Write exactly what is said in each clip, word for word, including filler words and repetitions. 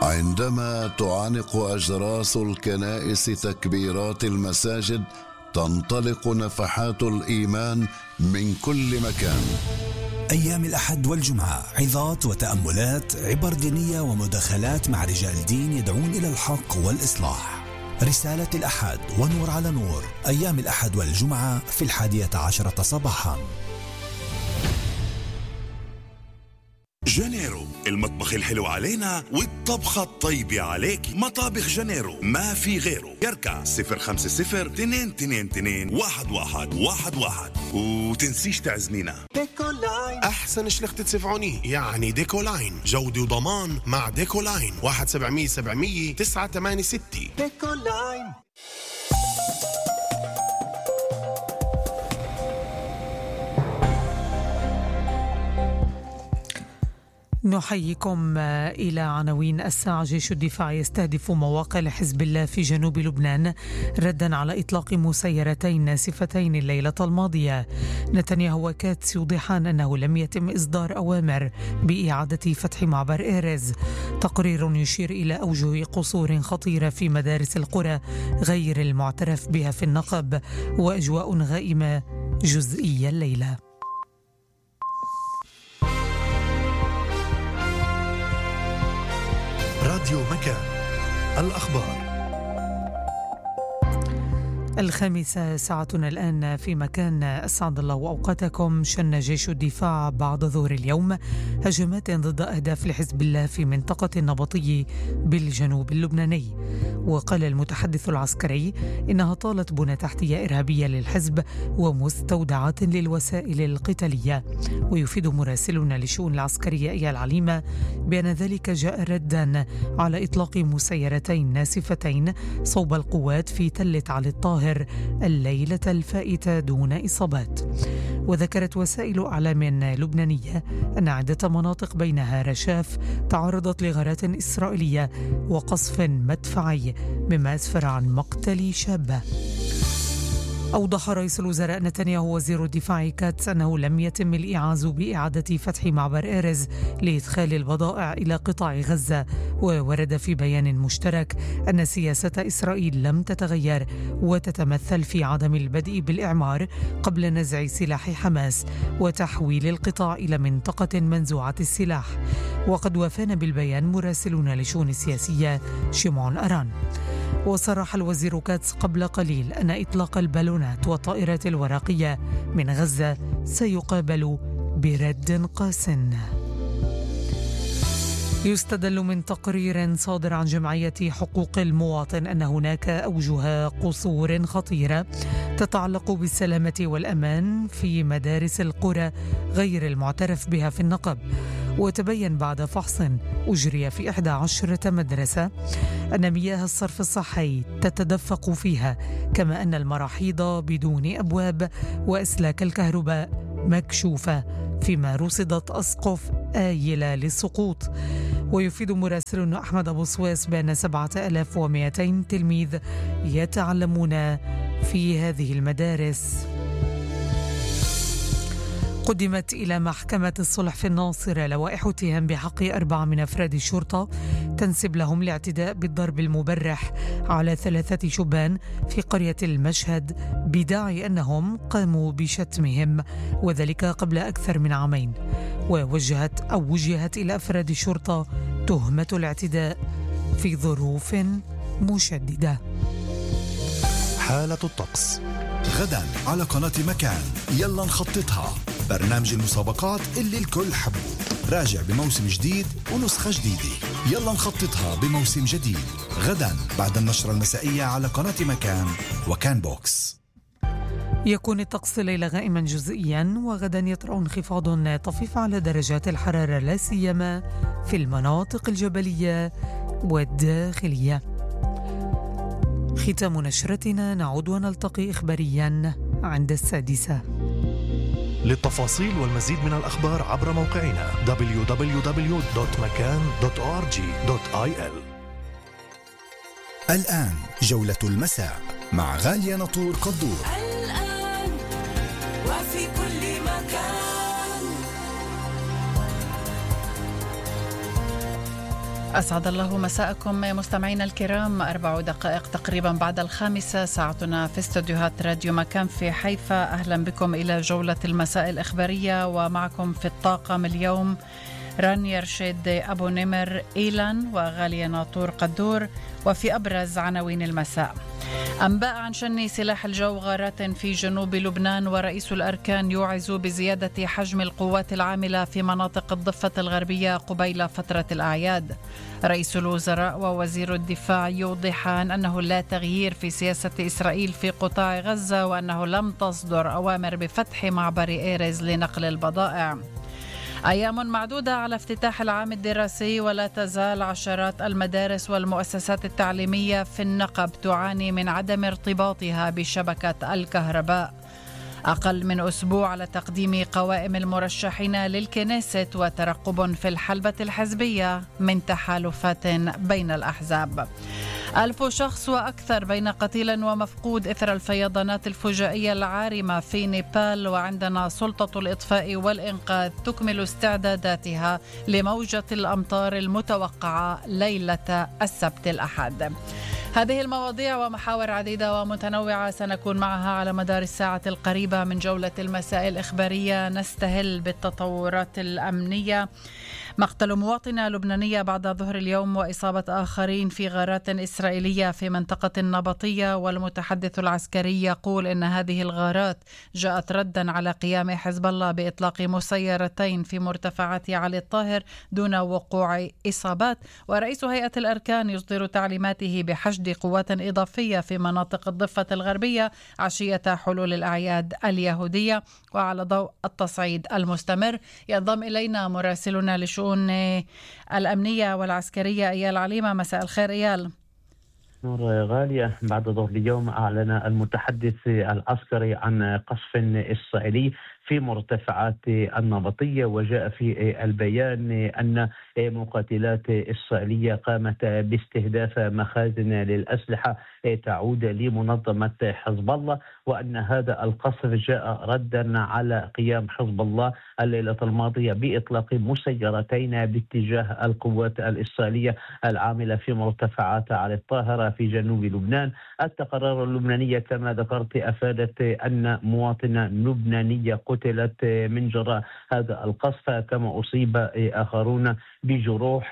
عندما تعانق أجراس الكنائس تكبيرات المساجد، تنطلق نفحات الإيمان من كل مكان. أيام الأحد والجمعة عظات وتأملات، عبر دينية ومداخلات مع رجال دين يدعون إلى الحق والإصلاح. رسالة الأحد ونور على نور، أيام الأحد والجمعة في الحادية عشرة صباحا. جانيرو، المطبخ الحلو علينا والطبخة الطيبة عليك. مطابخ جانيرو ما في غيره. يركع صفر خمسة صفر اثنين اثنين اثنين واحد واحد واحد واحد، وتنسيش تعزمينا. ديكولاين أحسن شلخت تدفعوني، يعني ديكولاين جودة وضمان مع ديكولاين. واحد سبعمية سبعمية تسعة ثمانية ستة. ديكولاين. نحييكم إلى عناوين الساعة. جيش الدفاع يستهدف مواقع لحزب الله في جنوب لبنان ردا على إطلاق مسيرتين ناسفتين الليلة الماضية. نتنياهو وكاتس يوضحان أنه لم يتم إصدار أوامر بإعادة فتح معبر إيرز. تقرير يشير إلى أوجه قصور خطيرة في مدارس القرى غير المعترف بها في النقب، وأجواء غائمة جزئية الليلة. راديو مكان، الأخبار. الخامسة ساعتنا الآن في مكان. أسعد الله وأوقاتكم. شن جيش الدفاع بعد ظهر اليوم هجمات ضد أهداف لحزب الله في منطقة النبطي بالجنوب اللبناني. وقال المتحدث العسكري إنها طالت بنى تحتية إرهابية للحزب ومستودعات للوسائل القتالية. ويفيد مراسلنا للشؤون العسكرية إيال عليمة بأن ذلك جاء ردا على إطلاق مسيرتين ناسفتين صوب القوات في تلة علي الطاهر الليلة الفائتة دون إصابات. وذكرت وسائل أعلام لبنانية أن عدة مناطق بينها رشاف تعرضت لغارات إسرائيلية وقصف مدفعي مما أسفر عن مقتل شابة. أوضح رئيس الوزراء نتنياهو وزير الدفاع كاتس أنه لم يتم الإعاز بإعادة فتح معبر إيرز لإدخال البضائع إلى قطاع غزة. وورد في بيان مشترك أن سياسة إسرائيل لم تتغير وتتمثل في عدم البدء بالإعمار قبل نزع سلاح حماس وتحويل القطاع إلى منطقة منزوعة السلاح. وقد وافانا بالبيان مراسلون لشؤون السياسية شمعون أران. وصرح الوزير كاتس قبل قليل أن إطلاق البالونات والطائرات الورقية من غزة سيقابل برد قاس. يستدل من تقرير صادر عن جمعية حقوق المواطن أن هناك أوجه قصور خطيرة تتعلق بالسلامة والأمان في مدارس القرى غير المعترف بها في النقب. وتبين بعد فحص أجري في إحدى عشرة مدرسة أن مياه الصرف الصحي تتدفق فيها، كما أن المراحيض بدون أبواب وأسلاك الكهرباء مكشوفة، فيما رصدت أسقف آيلة للسقوط. ويفيد مراسلنا أحمد أبو سويس بأن سبعة آلاف ومئتين تلميذ يتعلمون في هذه المدارس. قدمت إلى محكمة الصلح في الناصرة لوائح اتهام بحق أربعة من أفراد الشرطة تنسب لهم الاعتداء بالضرب المبرح على ثلاثة شبان في قرية المشهد بداعي أنهم قاموا بشتمهم، وذلك قبل أكثر من عامين. ووجهت أو وجهت إلى أفراد الشرطة تهمة الاعتداء في ظروف مشددة. حالة الطقس غدا على قناة مكان. يلا نخططها، برنامج المسابقات اللي الكل حبه، راجع بموسم جديد ونسخة جديدة. يلا نخططها بموسم جديد غدا بعد النشرة المسائية على قناة مكان وكان بوكس. يكون الطقس الليلة غائما جزئيا، وغدا يطرأ انخفاض طفيف على درجات الحرارة لا سيما في المناطق الجبلية والداخلية. ختام نشرتنا، نعود ونلتقي إخباريا عند السادسة. للتفاصيل والمزيد من الأخبار عبر موقعنا دبليو دبليو دبليو دوت مكان دوت أو آر جي دوت آي إل. الآن جولة المساء مع غالية نطور قدور. الآن وفي كل مكان. أسعد الله مساءكم مستمعينا الكرام. أربع دقائق تقريبا بعد الخامسة، ساعتنا في استوديوهات راديو مكان في حيفا. أهلا بكم إلى جولة المساء الإخبارية، ومعكم في الطاقم اليوم رانيا رشيد أبو نمر إيلان وغالية ناطور قدور. وفي أبرز عناوين المساء: أنباء عن شن سلاح الجو غارات في جنوب لبنان، ورئيس الأركان يوعز بزيادة حجم القوات العاملة في مناطق الضفة الغربية قبيل فترة الأعياد. رئيس الوزراء ووزير الدفاع يوضحان أنه لا تغيير في سياسة إسرائيل في قطاع غزة، وأنه لم تصدر أوامر بفتح معبر إيرز لنقل البضائع. أيام معدودة على افتتاح العام الدراسي، ولا تزال عشرات المدارس والمؤسسات التعليمية في النقب تعاني من عدم ارتباطها بشبكة الكهرباء. أقل من أسبوع على تقديم قوائم المرشحين للكنيست، وترقب في الحلبة الحزبية من تحالفات بين الأحزاب. ألف شخص وأكثر بين قتيل ومفقود إثر الفيضانات الفجائية العارمة في نيبال، وعندنا سلطة الإطفاء والإنقاذ تكمل استعداداتها لموجة الأمطار المتوقعة ليلة السبت الأحد. هذه المواضيع ومحاور عديدة ومتنوعة سنكون معها على مدار الساعة القريبة من جولة المساء الإخبارية. نستهل بالتطورات الأمنية: مقتل مواطنة لبنانية بعد ظهر اليوم، وإصابة آخرين في غارات إسرائيلية في منطقة النبطية. والمتحدث العسكري يقول إن هذه الغارات جاءت ردا على قيام حزب الله بإطلاق مسيرتين في مرتفعات علي الطاهر دون وقوع إصابات. ورئيس هيئة الأركان يصدر تعليماته بحشد قوات إضافية في مناطق الضفة الغربية عشية حلول الأعياد اليهودية. وعلى ضوء التصعيد المستمر ينضم إلينا مراسلنا لشؤون الأمنية والعسكرية إيال عليمة. مساء الخير إيال. نور غالية، بعد ظهر اليوم أعلن المتحدث العسكري عن قصف إسرائيلي في مرتفعات النبطية، وجاء في البيان أن مقاتلات إسرائيلية قامت باستهداف مخازن للأسلحة تعود لمنظمة حزب الله، وأن هذا القصف جاء ردا على قيام حزب الله الليلة الماضية بإطلاق مسيرتين باتجاه القوات الإسرائيلية العاملة في مرتفعات علي الطاهرة في جنوب لبنان. التقارير اللبنانية كما ذكرت أفادت أن مواطنة لبنانية قتلت من جراء هذا القصف، كما أصيب آخرون بجروح،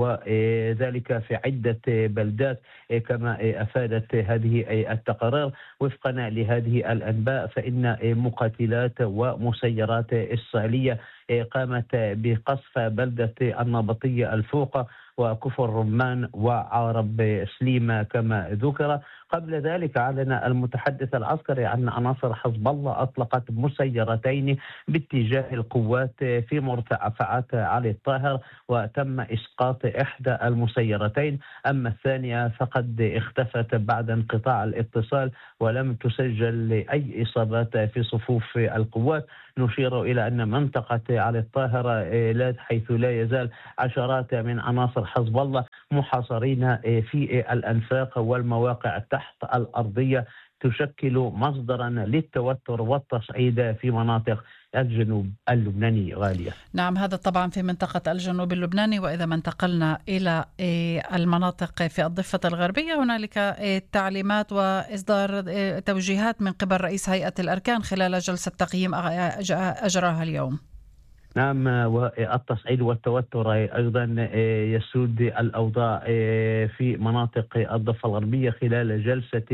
وذلك في عدة بلدات كما أفادت هذه التقارير. وفقا لهذه الأنباء فإن مقاتلات ومسيرات إسرائيلية قامت بقصف بلدة النبطية الفوقة وكفر رمان وعرب سليمة كما ذكر. قبل ذلك أعلن المتحدث العسكري أن عناصر حزب الله أطلقت مسيرتين باتجاه القوات في مرتفعات علي الطاهر، وتم إسقاط إحدى المسيرتين، أما الثانية فقد اختفت بعد انقطاع الاتصال، ولم تسجل أي إصابات في صفوف القوات. نشير إلى أن منطقة علي الطاهر حيث لا يزال عشرات من عناصر حزب الله محاصرين في الأنفاق والمواقع تحت الأرضية، تشكل مصدرا للتوتر والتصعيد في مناطق الجنوب اللبناني. غالية، نعم، هذا طبعا في منطقة الجنوب اللبناني. وإذا ما انتقلنا إلى المناطق في الضفة الغربية، هنالك تعليمات وإصدار توجيهات من قبل رئيس هيئة الأركان خلال جلسة تقييم أجراها اليوم. نعم، والتصعيد والتوتر أيضا يسود الأوضاع في مناطق الضفة الغربية خلال جلسة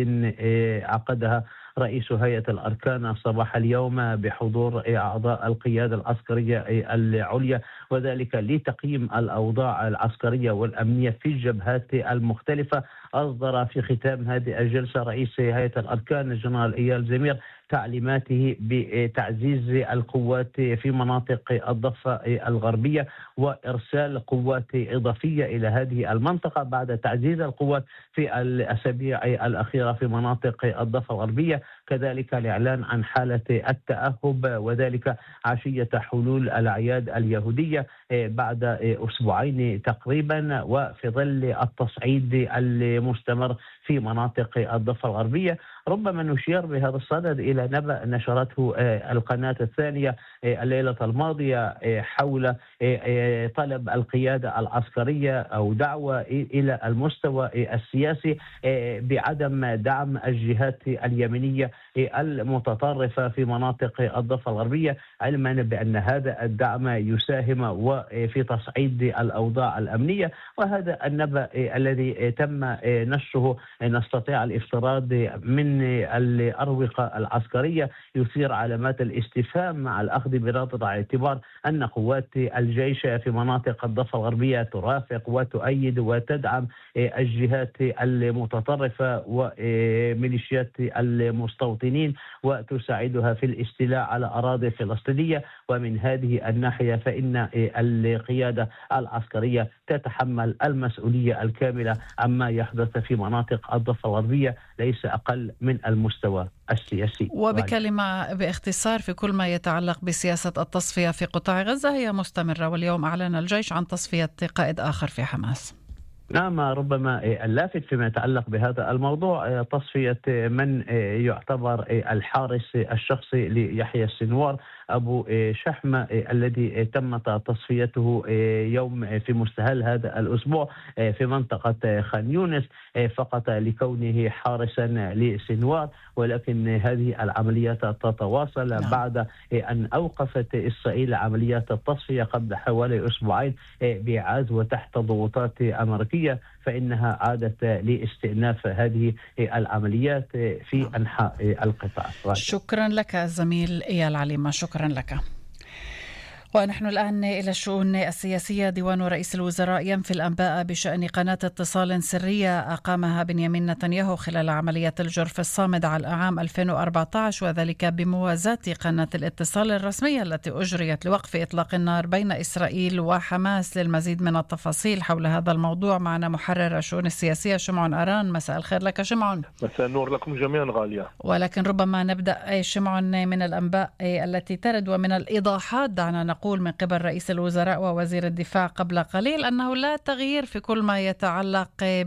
عقدها رئيس هيئة الأركان صباح اليوم بحضور أعضاء القيادة العسكرية العليا، وذلك لتقييم الأوضاع العسكرية والأمنية في الجبهات المختلفة. أصدر في ختام هذه الجلسة رئيس هيئة الأركان الجنرال إيال زمير تعليماته بتعزيز القوات في مناطق الضفة الغربية وإرسال قوات إضافية إلى هذه المنطقة بعد تعزيز القوات في الأسابيع الأخيرة في مناطق الضفة الغربية. كذلك الإعلان عن حالة التأهب، وذلك عشية حلول الأعياد اليهودية بعد أسبوعين تقريبا، وفي ظل التصعيد المستمر في مناطق الضفة الغربية. ربما نشير بهذا الصدد إلى إلى نبأ نشرته القناة الثانية الليلة الماضية حول طلب القيادة العسكرية أو دعوة إلى المستوى السياسي بعدم دعم الجهات اليمنية المتطرفة في مناطق الضفة الغربية، علما بأن هذا الدعم يساهم وفي تصعيد الأوضاع الأمنية. وهذا النبأ الذي تم نشره نستطيع الافتراض من الأروقة العسكرية يثير علامات الاستفهام، مع الأخذ برابط الاعتبار أن قوات الجيش في مناطق الضفة الغربية ترافق وتؤيد وتدعم الجهات المتطرفة وميليشيات المستوطنين وتساعدها في الاستيلاء على أراضي فلسطينية. ومن هذه الناحية فإن القيادة العسكرية تتحمل المسؤولية الكاملة عما يحدث في مناطق الضفة الغربية، ليس أقل من المستوى السياسي. وبكلمة باختصار، في كل ما يتعلق بسياسة التصفية في قطاع غزة هي مستمرة، واليوم أعلن الجيش عن تصفية قائد آخر في حماس. نعم، ربما اللافت فيما يتعلق بهذا الموضوع تصفية من يعتبر الحارس الشخصي ليحيى السنوار أبو شحمة الذي تم تصفيته يوم في مستهل هذا الأسبوع في منطقة خان يونس فقط لكونه حارسا لسنوار، ولكن هذه العمليات تتواصل نعم. بعد أن أوقفت إسرائيل عمليات التصفية قبل حوالي أسبوعين بإعاز وتحت ضغوطات أمريكية، فإنها عادت لاستئناف هذه العمليات في أنحاء القطاع. شكرا لك الزميل إيال عليمة، شكرا لك. ونحن الآن إلى الشؤون السياسية. ديوان رئيس الوزراء ينفي الأنباء بشأن قناة اتصال سرية أقامها بنيامين نتنياهو خلال عملية الجرف الصامد على عام ألفين وأربعة عشر، وذلك بموازاة قناة الاتصال الرسمية التي أجريت لوقف إطلاق النار بين إسرائيل وحماس. للمزيد من التفاصيل حول هذا الموضوع معنا محرر الشؤون السياسية شمعون أران. مساء الخير لك شمعون. مساء النور لكم جميعا غالية. ولكن ربما نبدأ شمعون من الأنباء التي ترد ومن الإيضاحات، دعنا نقول يقول من قبل رئيس الوزراء ووزير الدفاع قبل قليل أنه لا تغيير في كل ما يتعلق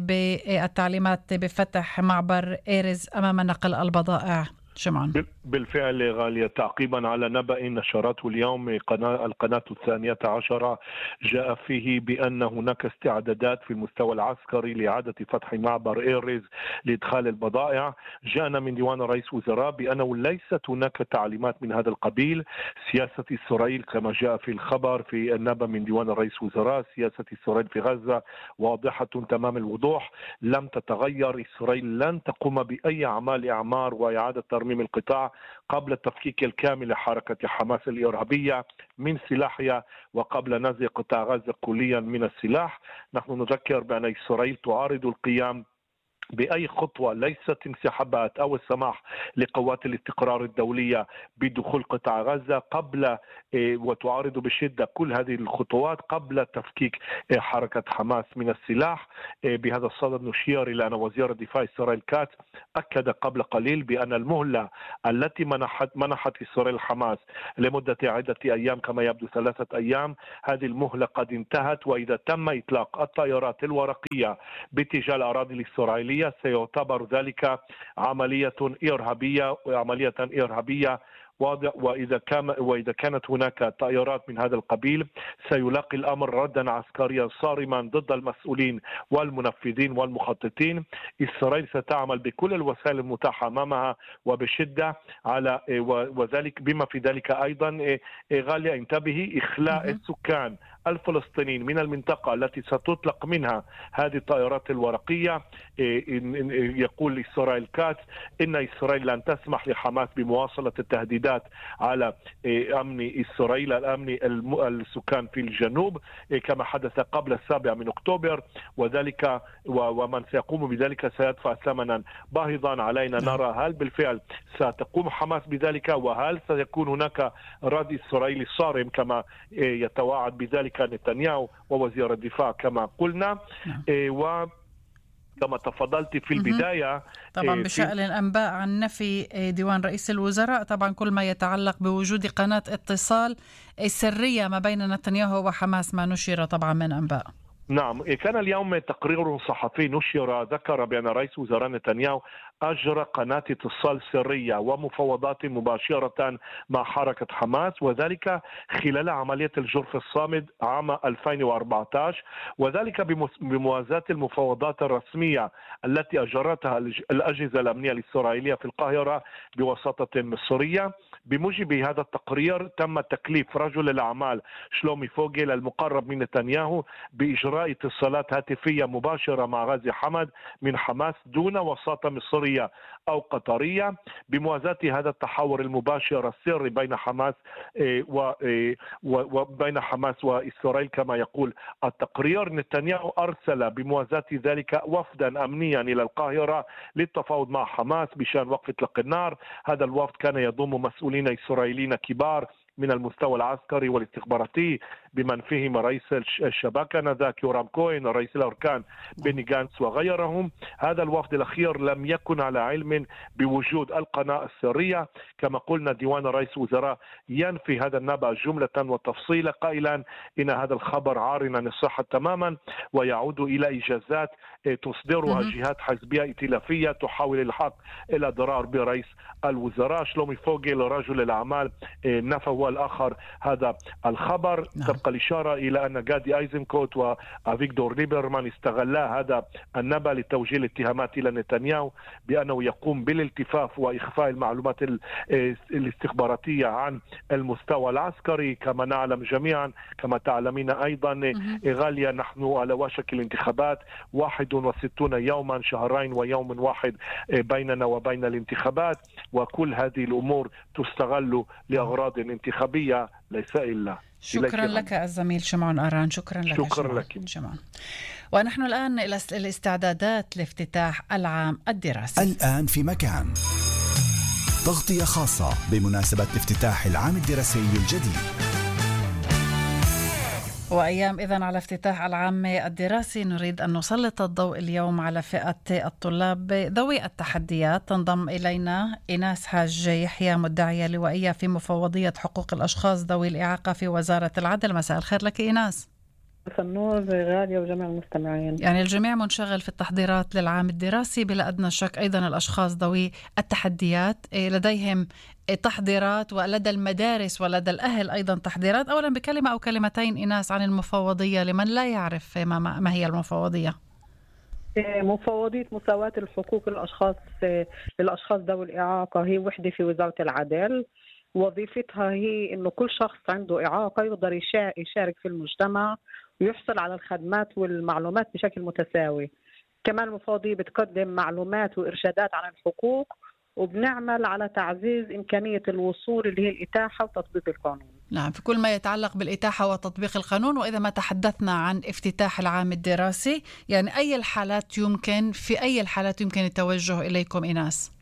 بالتعليمات بفتح معبر إيرز أمام نقل البضائع. شمعون. بالفعل غالية، تعقيبا على نبأ نشرته اليوم قناة القناة الثانية عشرة جاء فيه بأن هناك استعدادات في المستوى العسكري لإعادة فتح معبر إيرز لإدخال البضائع. جاءنا من ديوان رئيس وزراء بأنه ليست هناك تعليمات من هذا القبيل. سياسة إسرائيل كما جاء في الخبر في النبأ من ديوان رئيس وزراء، سياسة إسرائيل في غزة واضحة تمام الوضوح، لم تتغير. إسرائيل لن تقوم بأي أعمال إعمار وإعادة ترميم القطاع قبل التفكيك الكامل لحركة حماس الإرهابية من سلاحها وقبل نزع قطاع غزة كليا من السلاح. نحن نذكر بأن إسرائيل تعارض القيام بأي خطوة ليست انسحابات أو السماح لقوات الاستقرار الدولية بدخول قطاع غزة قبل وتعارض بشدة كل هذه الخطوات قبل تفكيك حركة حماس من السلاح. بهذا الصدد نشير إلى أن وزير الدفاع إسرائيل كاتس أكد قبل قليل بأن المهلة التي منحت منحت إسرائيل حماس لمدة عدة أيام كما يبدو ثلاثة أيام، هذه المهلة قد انتهت، وإذا تم إطلاق الطائرات الورقية باتجاه الأراضي الإسرائيلية سيعتبر ذلك عملية إرهابية وعملية إرهابية واضح. وإذا كان وإذا كانت هناك طائرات من هذا القبيل سيلاقي الأمر ردا عسكريا صارما ضد المسؤولين والمنفذين والمخططين. إسرائيل ستعمل بكل الوسائل المتاحة أمامها وبشدة على وذلك بما في ذلك أيضا غالية انتبهي إخلاء السكان الفلسطينيين من المنطقة التي ستطلق منها هذه الطائرات الورقية. يقول إسرائيل كاتس إن إسرائيل لن تسمح لحماس بمواصلة التهديدات على أمن إسرائيل الأمن السكان في الجنوب كما حدث قبل السابع من أكتوبر، وذلك ومن سيقوم بذلك سيدفع ثمنا باهظا. علينا نرى هل بالفعل ستقوم حماس بذلك، وهل سيكون هناك رد إسرائيلي صارم كما يتوعد بذلك نتنياهو ووزير الدفاع كما قلنا. و كما تفضلت في البداية طبعا بشأن الأنباء عن نفي ديوان رئيس الوزراء طبعا كل ما يتعلق بوجود قناة اتصال سرية ما بين نتنياهو وحماس ما نشر طبعا من أنباء. نعم، كان اليوم تقرير صحفي نشر ذكر بأن رئيس وزراء نتنياهو أجرى قناة اتصال سرية ومفاوضات مباشرة مع حركة حماس، وذلك خلال عملية الجرف الصامد عام ألفين وأربعة عشر، وذلك بموازاة المفاوضات الرسمية التي أجرتها الأجهزة الأمنية الإسرائيلية في القاهرة بواسطة مصرية. بموجب هذا التقرير تم تكليف رجل الأعمال شلومي فوغل المقرب من نتنياهو بإجراء اتصالات هاتفية مباشرة مع غازي حمد من حماس دون وساطة مصرية أو قطرية، بموازاة هذا التحاور المباشر السري بين حماس وبين حماس وإسرائيل كما يقول التقرير. نتنياهو أرسل بموازاة ذلك وفدا أمنيا إلى القاهرة للتفاوض مع حماس بشأن وقف إطلاق النار. هذا الوفد كان يضم مسؤولين إسرائيليين كبار من المستوى العسكري والاستخباراتي بمن فيهم رئيس الشبكة نذاك يورام كوين، رئيس الأركان بني جانتس وغيرهم. هذا الوفد الأخير لم يكن على علم بوجود القناة السرية. كما قلنا ديوان رئيس وزراء ينفي هذا النبأ جملة وتفصيلا قائلا إن هذا الخبر عار عن الصحة تماما ويعود إلى إجازات تصدرها جهات حزبية ائتلافية تحاول الحق الأضرار برئيس الوزراء. شلومي فوغل رجل الأعمال نفى هو الآخر هذا الخبر. تبقى الإشارة إلى أن جادي أيزنكوت وأفيغدور ليبرمان استغلا هذا النبأ لتوجيه الاتهامات إلى نتنياهو بأنه يقوم بالالتفاف وإخفاء المعلومات الاستخباراتية عن المستوى العسكري. كما نعلم جميعا كما تعلمين أيضا غالية نحن على وشك الانتخابات، واحد وستون يوما، شهرين ويوم واحد بيننا وبين الانتخابات، وكل هذه الأمور تستغل لأغراض انتخابية ليس إلا. شكرا لك الزميل شمعون أران. شكرا لك شكرا لك شمعون. ونحن الآن إلى الاستعدادات لافتتاح العام الدراسي. الآن في مكان تغطية خاصة بمناسبة افتتاح العام الدراسي الجديد. وأيام إذن على افتتاح العام الدراسي نريد أن نسلط الضوء اليوم على فئة الطلاب ذوي التحديات. تنضم إلينا إيناس حاج يحيى مدعية لوائية في مفوضية حقوق الأشخاص ذوي الإعاقة في وزارة العدل. مساء الخير لك إيناس. النور غالية وجميع المستمعين. يعني الجميع منشغل في التحضيرات للعام الدراسي بلا أدنى شك. أيضا الأشخاص ذوي التحديات لديهم تحضيرات ولدى المدارس ولدى الأهل أيضا تحضيرات. أولا بكلمة أو كلمتين إيناس عن المفوضية لمن لا يعرف ما, ما هي المفوضية. مفوضية مساواة الحقوق الأشخاص للأشخاص ذوي الإعاقة هي وحدة في وزارة العدل. وظيفتها هي إنه كل شخص عنده إعاقة يقدر يشارك في المجتمع ويحصل على الخدمات والمعلومات بشكل متساوي. كمان المفوضية بتقدم معلومات وإرشادات عن الحقوق، وبنعمل على تعزيز إمكانية الوصول اللي هي الإتاحة وتطبيق القانون. نعم، في كل ما يتعلق بالإتاحة وتطبيق القانون. وإذا ما تحدثنا عن افتتاح العام الدراسي، يعني أي الحالات يمكن في أي الحالات يمكن التوجه إليكم إيناس؟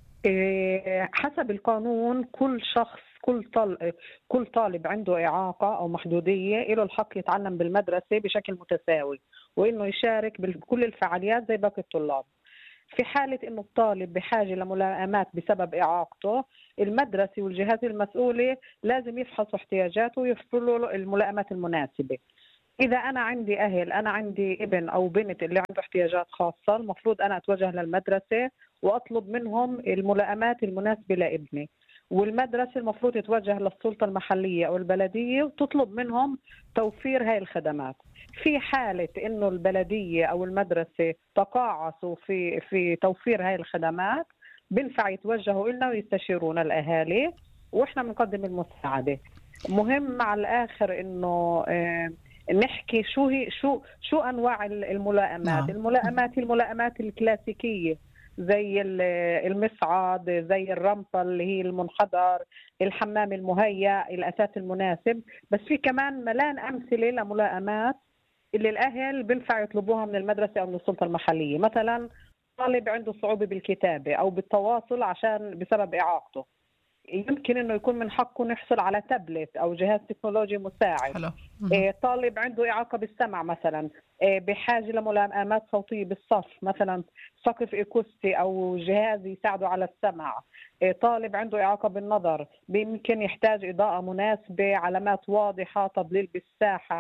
حسب القانون كل شخص كل طالب كل طالب عنده إعاقة أو محدودية له الحق يتعلم بالمدرسة بشكل متساوي، وإنه يشارك بكل الفعاليات زي باقي الطلاب. في حالة إنه الطالب بحاجة لملائمات بسبب إعاقته، المدرسة والجهات المسؤولة لازم يفحصوا احتياجاته ويوفروا له الملائمات المناسبة. إذا أنا عندي أهل، أنا عندي ابن أو بنت اللي عنده احتياجات خاصة، المفروض أنا أتوجه للمدرسة وأطلب منهم الملائمات المناسبة لابني. والمدرسة المفروض تتوجه للسلطة المحلية أو البلدية وتطلب منهم توفير هاي الخدمات. في حالة إنه البلدية أو المدرسة تقاعسوا في في توفير هاي الخدمات، بنفع يتوجهوا لنا ويستشيرونا الأهالي وإحنا بنقدم المساعدة. مهم مع الآخر إنه آه نحكي شو هي شو شو أنواع الملائمات. نعم. الملائمات هي الملائمات الكلاسيكية زي المصعد، زي الرمطة اللي هي المنحدر، الحمام المهيأ، الأثاث المناسب. بس في كمان ملان أمثلة لملائمات اللي الأهل بنفع يطلبوها من المدرسة أو من السلطة المحلية. مثلا طالب عنده صعوبة بالكتابة أو بالتواصل عشان بسبب إعاقته، يمكن إنه يكون من حقه نحصل على تابلت أو جهاز تكنولوجي مساعد. حلو. إيه طالب عنده إعاقة بالسمع مثلا، إيه بحاجة لملائمات صوتية بالصف، مثلا سقف إيكوستي أو جهاز يساعده على السمع. إيه طالب عنده إعاقة بالنظر، يمكن يحتاج إضاءة مناسبة، علامات واضحة، تضليل بالساحة.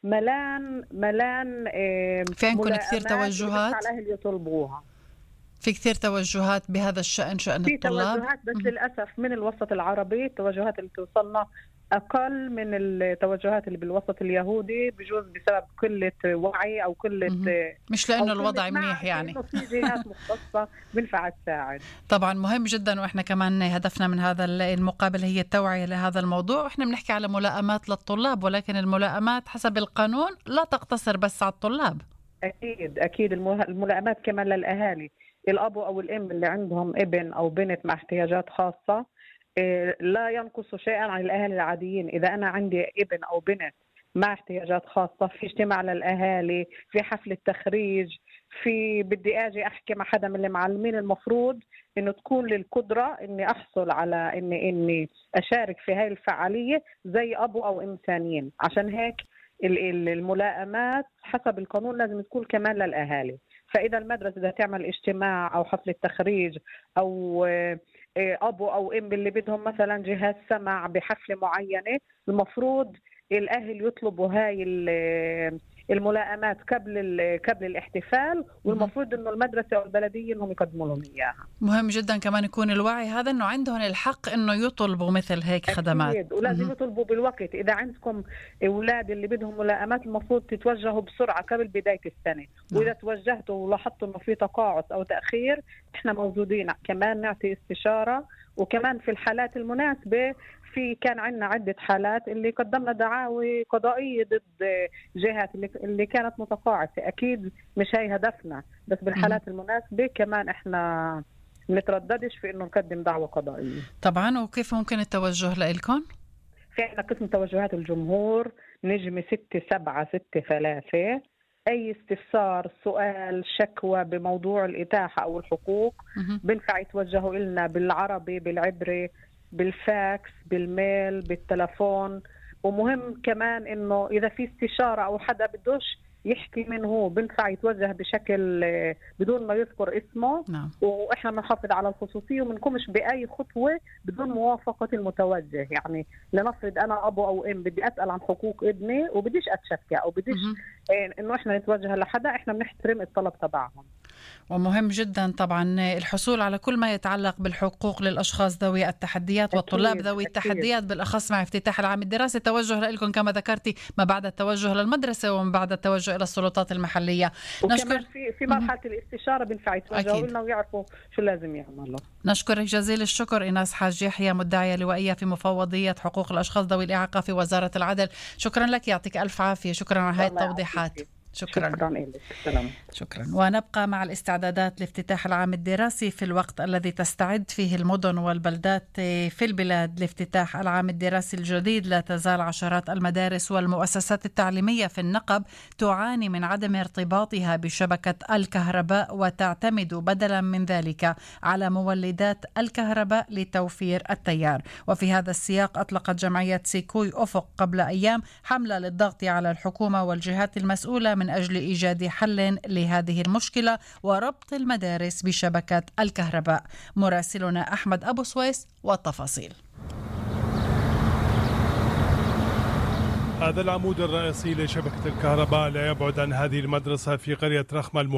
ملان ملان في عندكم كثير توجهات على الاهل يطلبوها. في كثير توجهات بهذا الشأن، شأن في الطلاب. في توجهات بس م- للأسف من الوسط العربي التوجهات اللي توصلنا أقل من التوجهات اللي بالوسط اليهودي، بجوز بسبب قلة وعي أو قلة م- مش لأنه الوضع منيح يعني. إنه في جهات مختصة بنفع تساعد. طبعا مهم جدا، وإحنا كمان هدفنا من هذا المقابل هي التوعية لهذا الموضوع. وإحنا بنحكي على ملائمات للطلاب، ولكن الملائمات حسب القانون لا تقتصر بس على الطلاب. أكيد أكيد الملائمات كمان للأهالي، الأب أو الأم اللي عندهم ابن أو بنت مع احتياجات خاصة لا ينقص شيئا عن الأهالي العاديين. إذا أنا عندي ابن أو بنت مع احتياجات خاصة، في اجتماع للأهالي، في حفلة تخريج، في بدي أجي أحكي مع حدا من المعلمين، المفروض إنه تكون لي القدرة إني أحصل على إني إني أشارك في هاي الفعالية زي أبو أو أم ثانيين. عشان هيك الملائمات حسب القانون لازم تكون كمان للأهالي. فإذا المدرسة بدها تعمل اجتماع أو حفلة تخريج أو أبو أو أم اللي بدهم مثلا جهاز سمع بحفلة معينة، المفروض الأهل يطلبوا هاي الملائمات قبل قبل الاحتفال، والمفروض إنه المدرسة أو البلدية إنهم يقدموا لهم إياها. مهم جدا كمان يكون الوعي هذا إنه عندهم الحق إنه يطلبوا مثل هيك خدمات. أكيد، ولازم يطلبوا بالوقت. إذا عندكم أولاد اللي بدهم ملائمات المفروض تتوجهوا بسرعة قبل بداية السنة. وإذا توجهتوا ولاحظتوا إنه في تقاعس أو تأخير، إحنا موجودين كمان نعطي استشارة. وكمان في الحالات المناسبة، في كان عندنا عدة حالات اللي قدمنا دعاوي قضائية ضد جهات اللي كانت متقاعسة. أكيد مش هاي هدفنا، بس بالحالات المناسبة كمان إحنا نترددش في إنه نقدم دعوة قضائية. طبعا. وكيف ممكن التوجه لإلكم؟ في عندنا قسم توجهات الجمهور نجمة ستة سبعة ستة ثلاثة. أي استفسار، سؤال، شكوى بموضوع الإتاحة أو الحقوق بنفع يتوجهوا إلنا بالعربي، بالعبري، بالفاكس، بالميل، بالتلفون. ومهم كمان إنه إذا في استشارة أو حدا بدوش يحكي من هو، بنفع يتوجه بشكل بدون ما يذكر اسمه. نعم. وإحنا بنحافظ على الخصوصية ومنكمش بأي خطوة بدون موافقة المتوجه. يعني لنفرض أنا أبو أو أم بدي أسأل عن حقوق ابني وبديش أتشكى أو بديش إنه إحنا نتوجه لحدا، إحنا بنحترم الطلب تبعهم. ومهم جدا طبعا الحصول على كل ما يتعلق بالحقوق للأشخاص ذوي التحديات والطلاب ذوي التحديات، بالأخص مع افتتاح العام الدراسي. توجه لكم كما ذكرتي ما بعد التوجه للمدرسة وما بعد التوجه إلى السلطات المحلية. نشكر في في مرحلة الاستشارة بنفع يتوجهوا لنا ويعرفوا شو لازم يعملوا. نشكرك جزيل الشكر إيناس حاج يحيى، مدعية لوائية في مفوضية حقوق الأشخاص ذوي الإعاقة في وزارة العدل. شكرا لك، يعطيك ألف عافية. شكرا على هذه التوضيحات. شكرا. شكرا. سلام. شكرا. ونبقى مع الاستعدادات لافتتاح العام الدراسي في الوقت الذي تستعد فيه المدن والبلدات في البلاد لافتتاح العام الدراسي الجديد. لا تزال عشرات المدارس والمؤسسات التعليمية في النقب تعاني من عدم ارتباطها بشبكة الكهرباء، وتعتمد بدلا من ذلك على مولدات الكهرباء لتوفير التيار. وفي هذا السياق أطلقت جمعية سيكوي أفق قبل أيام حملة للضغط على الحكومة والجهات المسؤولة من أجل إيجاد حل لهذه المشكلة وربط المدارس بشبكة الكهرباء. مراسلنا أحمد أبو سويس والتفاصيل. هذا العمود الرئيسي لشبكة الكهرباء لا يبعد عن هذه المدرسة في قرية رخمة